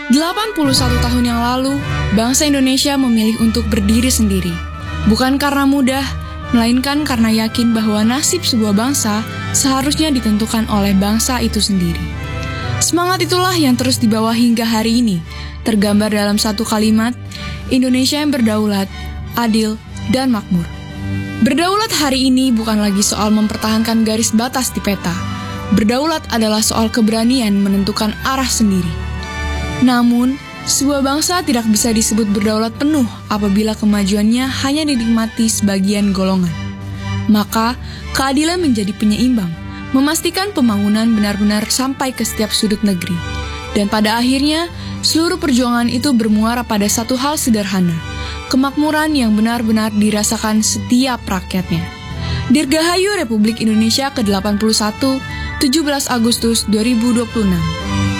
81 tahun yang lalu, bangsa Indonesia memilih untuk berdiri sendiri. Bukan karena mudah, melainkan karena yakin bahwa nasib sebuah bangsa seharusnya ditentukan oleh bangsa itu sendiri. Semangat itulah yang terus dibawa hingga hari ini, tergambar dalam satu kalimat, Indonesia yang berdaulat, adil, dan makmur. Berdaulat hari ini bukan lagi soal mempertahankan garis batas di peta. Berdaulat adalah soal keberanian menentukan arah sendiri. Namun, sebuah bangsa tidak bisa disebut berdaulat penuh apabila kemajuannya hanya dinikmati sebagian golongan. Maka, keadilan menjadi penyeimbang, memastikan pembangunan benar-benar sampai ke setiap sudut negeri. Dan pada akhirnya, seluruh perjuangan itu bermuara pada satu hal sederhana, kemakmuran yang benar-benar dirasakan setiap rakyatnya. Dirgahayu Republik Indonesia ke-81, 17 Agustus 2026.